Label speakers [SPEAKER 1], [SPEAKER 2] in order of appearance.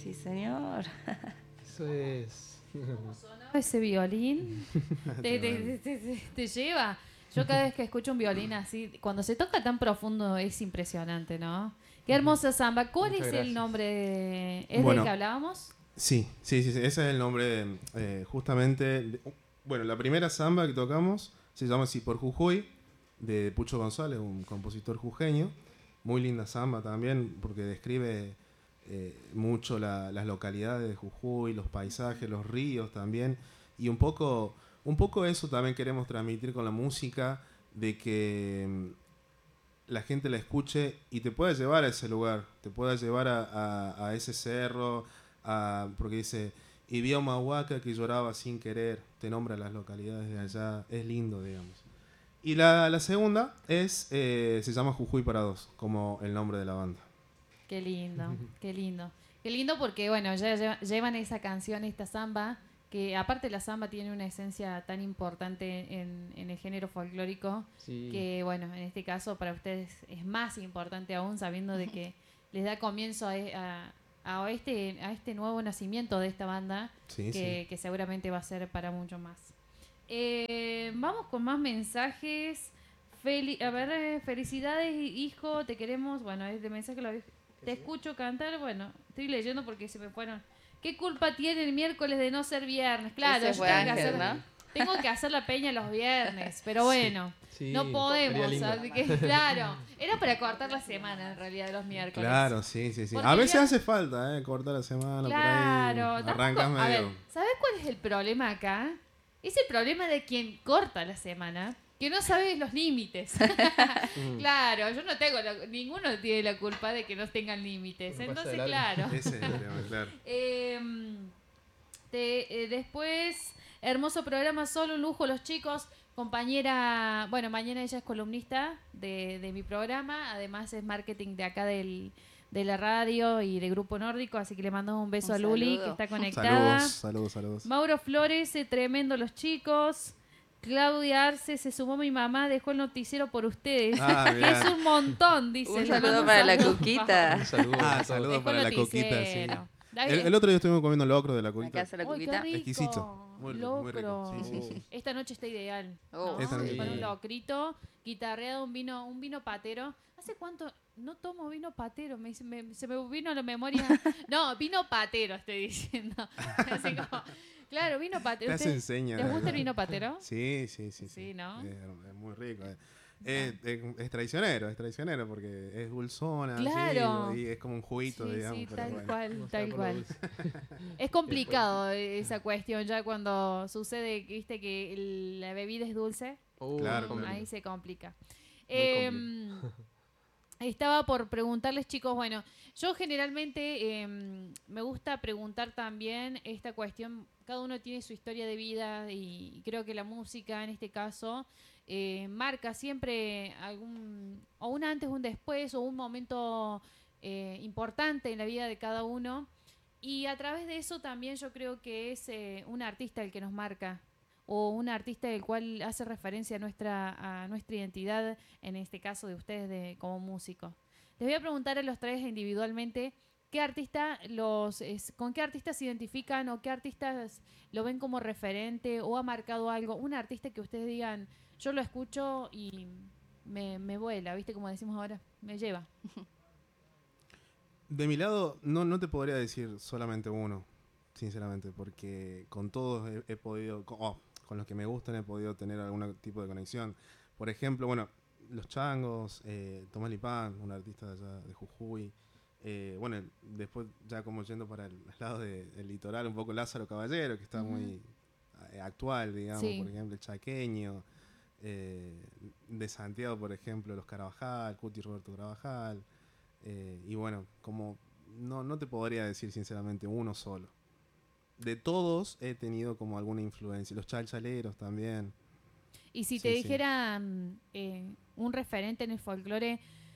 [SPEAKER 1] Sí, señor.
[SPEAKER 2] Eso es.
[SPEAKER 3] Ese violín te lleva. Yo cada vez que escucho un violín así, cuando se toca tan profundo es impresionante, ¿no? Qué hermosa samba. ¿Cuál
[SPEAKER 2] Muchas
[SPEAKER 3] es el
[SPEAKER 2] gracias.
[SPEAKER 3] nombre ¿Es
[SPEAKER 4] Bueno.
[SPEAKER 3] del que hablábamos?
[SPEAKER 4] Sí, ese es el nombre, justamente, bueno, la primera samba que tocamos se llama así por Jujuy, de Pucho González, un compositor jujeño. Muy linda samba también, porque describe mucho las localidades de Jujuy, los paisajes, los ríos también. Y un poco eso también queremos transmitir con la música, de que la gente la escuche y te pueda llevar a ese lugar, te pueda llevar a ese cerro, porque dice, y vio Mahuaca que lloraba sin querer, te nombra las localidades de allá, es lindo, digamos. Y la segunda se llama Jujuy para dos, como el nombre de la banda.
[SPEAKER 3] Qué lindo, qué lindo. Qué lindo porque, bueno, ya llevan esa canción, esta samba, que aparte la samba tiene una esencia tan importante en el género folclórico,
[SPEAKER 2] Sí.
[SPEAKER 3] que, bueno, en este caso para ustedes es más importante aún, sabiendo de que les da comienzo a este nuevo nacimiento de esta banda,
[SPEAKER 4] Sí,
[SPEAKER 3] que seguramente va a ser para mucho más. Vamos con más mensajes. Felicidades, hijo, te queremos. Bueno, este mensaje te escucho cantar. Bueno, estoy leyendo porque se me fueron. ¿Qué culpa tiene el miércoles de no ser viernes? Claro,
[SPEAKER 1] Ese
[SPEAKER 3] yo
[SPEAKER 1] fue
[SPEAKER 3] tengo que
[SPEAKER 1] Ángel,
[SPEAKER 3] hacer,
[SPEAKER 1] ¿no?
[SPEAKER 3] tengo que hacer la peña los viernes, pero bueno,
[SPEAKER 2] Sí,
[SPEAKER 3] no
[SPEAKER 2] sería
[SPEAKER 3] podemos.
[SPEAKER 2] lindo.
[SPEAKER 3] Así que, claro, era para cortar la semana en realidad de los miércoles.
[SPEAKER 4] Claro, sí.
[SPEAKER 3] Porque
[SPEAKER 4] A veces
[SPEAKER 3] ya-
[SPEAKER 4] hace falta, cortar la semana
[SPEAKER 3] Claro,
[SPEAKER 4] por ahí. Arrancas
[SPEAKER 3] tampoco, a ver,
[SPEAKER 4] medio.
[SPEAKER 3] ¿sabes cuál es el problema acá? Es el problema de quien corta la semana, que no sabe los límites. Claro, yo no tengo, ninguno tiene la culpa de que no tengan límites.
[SPEAKER 2] Me pasa
[SPEAKER 3] Entonces,
[SPEAKER 2] de largo.
[SPEAKER 3] claro.
[SPEAKER 4] Ese es el tema, claro.
[SPEAKER 3] Después, hermoso programa, solo un lujo los chicos. Compañera, bueno, mañana ella es columnista de mi programa, además es marketing de acá de la radio y de Grupo Nórdico, así que le mandamos un beso
[SPEAKER 1] Un
[SPEAKER 3] a Luli,
[SPEAKER 1] saludo.
[SPEAKER 3] que está conectada.
[SPEAKER 4] Saludos.
[SPEAKER 3] Mauro Flores, tremendo los chicos. Claudia Arce, se sumó mi mamá, dejó el noticiero por ustedes.
[SPEAKER 4] Ah,
[SPEAKER 3] Que es
[SPEAKER 4] mirá.
[SPEAKER 3] un montón, dice.
[SPEAKER 1] Un
[SPEAKER 3] Le
[SPEAKER 1] saludo
[SPEAKER 3] mando
[SPEAKER 1] para la
[SPEAKER 3] saludo.
[SPEAKER 1] Cuquita.
[SPEAKER 2] Un saludo. a todos.
[SPEAKER 4] Saludos
[SPEAKER 3] Dejó
[SPEAKER 4] para
[SPEAKER 3] el
[SPEAKER 4] la coquita, sí.
[SPEAKER 3] noticiero.
[SPEAKER 4] El otro día estuvimos comiendo locro de la
[SPEAKER 1] La
[SPEAKER 4] coquita.
[SPEAKER 1] casa de la
[SPEAKER 3] ¡Ay, qué
[SPEAKER 1] Cuquita.
[SPEAKER 3] rico!
[SPEAKER 4] Exquisito. Muy rico, muy rico.
[SPEAKER 3] Locro.
[SPEAKER 4] Sí.
[SPEAKER 3] Esta noche está ideal.
[SPEAKER 1] Oh,
[SPEAKER 3] ¿no?
[SPEAKER 4] Esta noche
[SPEAKER 3] Con
[SPEAKER 4] está
[SPEAKER 3] un
[SPEAKER 4] ideal.
[SPEAKER 3] locrito, guitarreado, un vino patero. ¿Hace cuánto no tomo vino patero? Se me vino a la memoria. No, vino patero estoy diciendo. Así como, claro, vino patero.
[SPEAKER 4] Te hace
[SPEAKER 3] ¿Ustedes-
[SPEAKER 4] enseña.
[SPEAKER 3] ¿Les gusta el vino patero?
[SPEAKER 4] Sí.
[SPEAKER 3] Sí, ¿no?
[SPEAKER 4] Es muy rico. Es traicionero porque es dulzona.
[SPEAKER 3] Claro.
[SPEAKER 4] Sí, y es como un juguito,
[SPEAKER 3] Sí,
[SPEAKER 4] digamos.
[SPEAKER 3] sí,
[SPEAKER 4] pero
[SPEAKER 3] tal
[SPEAKER 4] bueno.
[SPEAKER 3] cual,
[SPEAKER 2] No sea
[SPEAKER 3] tal
[SPEAKER 2] por lo
[SPEAKER 3] cual.
[SPEAKER 2] dulce.
[SPEAKER 3] Es complicado esa cuestión ya cuando sucede, viste, que la bebida es dulce.
[SPEAKER 4] Claro,
[SPEAKER 3] Ahí se complica.
[SPEAKER 2] Muy
[SPEAKER 3] Estaba por preguntarles, chicos, bueno, yo generalmente me gusta preguntar también esta cuestión, cada uno tiene su historia de vida y creo que la música en este caso marca siempre o un antes, un después o un momento importante en la vida de cada uno y a través de eso también yo creo que es un artista el que nos marca o un artista del cual hace referencia a nuestra identidad, en este caso de ustedes como músicos. Les voy a preguntar a los tres individualmente con qué artistas se identifican o qué artistas lo ven como referente o ha marcado algo. Un artista que ustedes digan, yo lo escucho y me vuela, ¿viste? Como decimos ahora, me lleva.
[SPEAKER 4] De mi lado, no te podría decir solamente uno, sinceramente, porque con todos he podido, con los que me gustan he podido tener algún tipo de conexión. Por ejemplo, bueno, Los Changos, Tomás Lipán, un artista de allá de Jujuy. Bueno, después ya como yendo para el lado del litoral, un poco Lázaro Caballero, que está muy actual, digamos,
[SPEAKER 3] Sí.
[SPEAKER 4] por ejemplo, el chaqueño. De Santiago, por ejemplo, los Carabajal, Cuti Roberto Carabajal. Y bueno, como no te podría decir sinceramente uno solo. De todos he tenido como alguna influencia. Los chalchaleros también.
[SPEAKER 3] Y si
[SPEAKER 4] Sí,
[SPEAKER 3] te
[SPEAKER 4] sí.
[SPEAKER 3] dijera un referente en el folclore,